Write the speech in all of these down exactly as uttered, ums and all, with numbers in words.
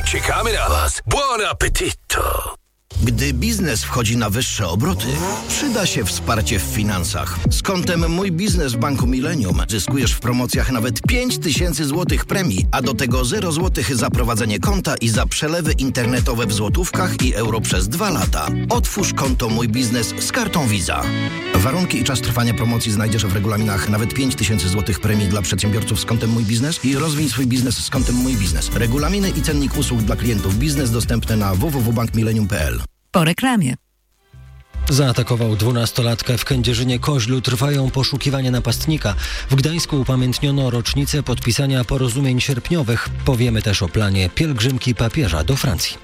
Czekamy na was. Buon appetito! Gdy biznes wchodzi na wyższe obroty, przyda się wsparcie w finansach. Z kontem Mój Biznes w Banku Millennium zyskujesz w promocjach nawet pięć tysięcy złotych premii, a do tego zero złotych za prowadzenie konta i za przelewy internetowe w złotówkach i euro przez dwa lata. Otwórz konto Mój Biznes z kartą Visa. Warunki i czas trwania promocji znajdziesz w regulaminach. Nawet pięć tysięcy złotych premii dla przedsiębiorców z kontem Mój Biznes i rozwij swój biznes z kontem Mój Biznes. Regulaminy i cennik usług dla klientów biznes dostępne na w w w kropka bank millennium kropka p l. Po reklamie. Zaatakował dwunastolatkę w Kędzierzynie-Koźlu. Trwają poszukiwania napastnika. W Gdańsku upamiętniono rocznicę podpisania porozumień sierpniowych. Powiemy też o planie pielgrzymki papieża do Francji.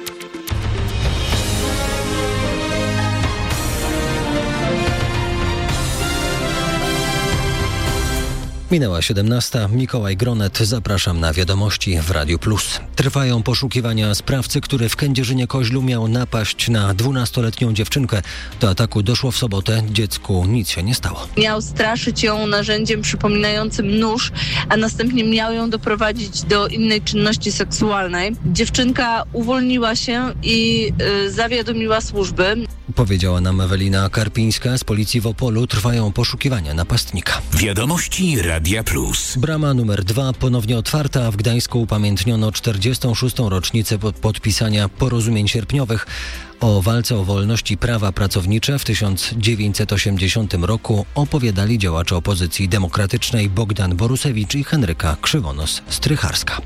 Minęła siedemnasta. Mikołaj Gronet. Zapraszam na wiadomości w Radiu Plus. Trwają poszukiwania sprawcy, który w Kędzierzynie-Koźlu miał napaść na dwunastoletnią dziewczynkę. Do ataku doszło w sobotę. Dziecku nic się nie stało. Miał straszyć ją narzędziem przypominającym nóż, a następnie miał ją doprowadzić do innej czynności seksualnej. Dziewczynka uwolniła się i y, zawiadomiła służby. Powiedziała nam Ewelina Karpińska z policji w Opolu. Trwają poszukiwania napastnika. Wiadomości Radia Plus. Brama numer dwa ponownie otwarta. W Gdańsku upamiętniono czterdziestą szóstą rocznicę podpisania porozumień sierpniowych. O walce o wolność i prawa pracownicze w tysiąc dziewięćset osiemdziesiątym roku opowiadali działacze opozycji demokratycznej Bogdan Borusewicz i Henryka Krzywonos-Strycharska.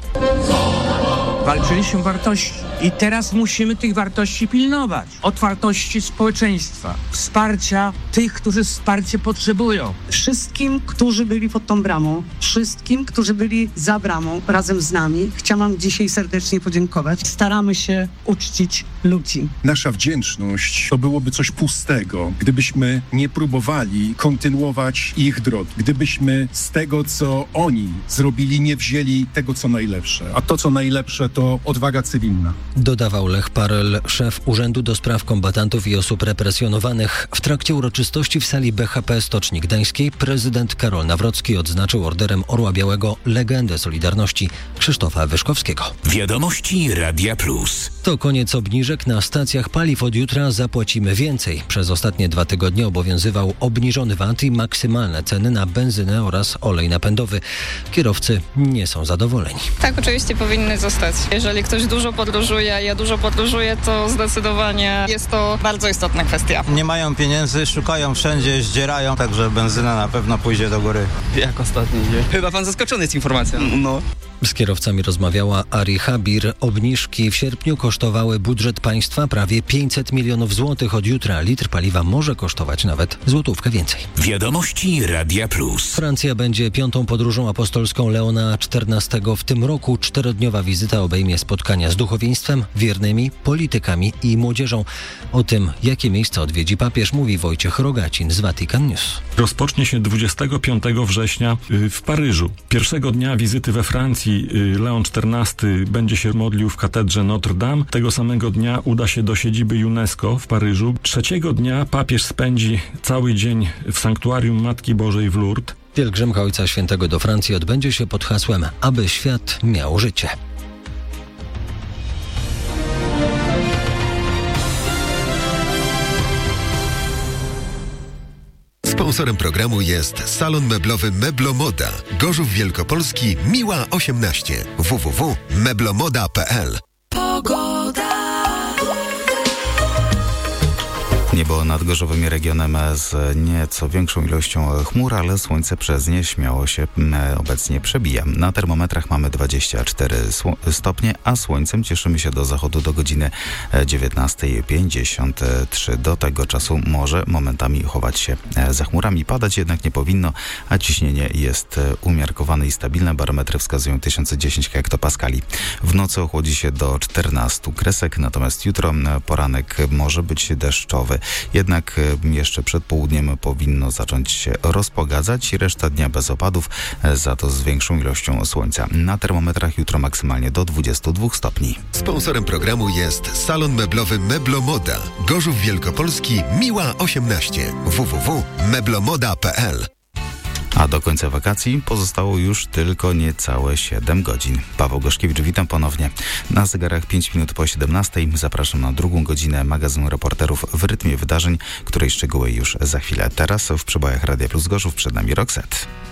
Walczyliśmy o wartości i teraz musimy tych wartości pilnować. Otwartości społeczeństwa, wsparcia tych, którzy wsparcie potrzebują. Wszystkim, którzy byli pod tą bramą, wszystkim, którzy byli za bramą razem z nami, chciałam dzisiaj serdecznie podziękować. Staramy się uczcić ludzi. Nasza wdzięczność to byłoby coś pustego, gdybyśmy nie próbowali kontynuować ich drogi. Gdybyśmy z tego, co oni zrobili, nie wzięli tego, co najlepsze. A to, co najlepsze, to odwaga cywilna. Dodawał Lech Parel, szef Urzędu do Spraw Kombatantów i Osób Represjonowanych. W trakcie uroczystości w sali B H P Stoczni Gdańskiej prezydent Karol Nawrocki odznaczył orderem Orła Białego legendę Solidarności Krzysztofa Wyszkowskiego. Wiadomości Radia Plus. To koniec obniżek na stacjach paliw. Od jutra zapłacimy więcej. Przez ostatnie dwa tygodnie obowiązywał obniżony V A T i maksymalne ceny na benzynę oraz olej napędowy. Kierowcy nie są zadowoleni. Tak, oczywiście powinny zostać. Jeżeli ktoś dużo podróżuje, a ja dużo podróżuję, to zdecydowanie jest to bardzo istotna kwestia. Nie mają pieniędzy, szukają wszędzie, zdzierają, także benzyna na pewno pójdzie do góry. Jak ostatni dzień? Chyba pan zaskoczony jest informacją. No. Z kierowcami rozmawiała Ari Habir. Obniżki w sierpniu kosztowały budżet państwa prawie pięćset milionów złotych. Od jutra litr paliwa może kosztować nawet złotówkę więcej. Wiadomości Radia Plus. Francja będzie piątą podróżą apostolską Leona czternastego w tym roku. Czterodniowa wizyta obejmie spotkania z duchowieństwem, wiernymi, politykami i młodzieżą. O tym, jakie miejsca odwiedzi papież, mówi Wojciech Rogacin z Vatican News. Rozpocznie się dwudziestego piątego września w Paryżu. Pierwszego dnia wizyty we Francji Leon czternasty będzie się modlił w katedrze Notre Dame. Tego samego dnia uda się do siedziby UNESCO w Paryżu. Trzeciego dnia papież spędzi cały dzień w sanktuarium Matki Bożej w Lourdes. Pielgrzymka Ojca Świętego do Francji odbędzie się pod hasłem „Aby świat miał życie”. Sponsorem programu jest salon meblowy Meblomoda. Gorzów Wielkopolski, Miła osiemnaście. w w w kropka meblomoda kropka p l. Pogoda. Niebo nad Gorzowym i regionem z nieco większą ilością chmur, ale słońce przez nie śmiało się obecnie przebija. Na termometrach mamy dwadzieścia cztery stopnie, a słońcem cieszymy się do zachodu do godziny dziewiętnasta pięćdziesiąt trzy. Do tego czasu może momentami chować się za chmurami. Padać jednak nie powinno, a ciśnienie jest umiarkowane i stabilne. Barometry wskazują tysiąc dziesięć hektopaskali. W nocy ochłodzi się do czternastu kresek, natomiast jutro poranek może być deszczowy. Jednak jeszcze przed południem powinno zacząć się rozpogadzać i reszta dnia bez opadów, za to z większą ilością słońca. Na termometrach jutro maksymalnie do dwudziestu dwóch stopni. Sponsorem programu jest salon meblowy Meblomoda. Gorzów Wielkopolski, Miła osiemnaście. w w w kropka meblomoda kropka p l. A do końca wakacji pozostało już tylko niecałe siedem godzin. Paweł Goszkiewicz, witam ponownie. Na zegarach pięć minut po siedemnastej. Zapraszam na drugą godzinę magazynu reporterów w rytmie wydarzeń, której szczegóły już za chwilę. Teraz w przebojach Radia Plus Gorzów przed nami Roxette.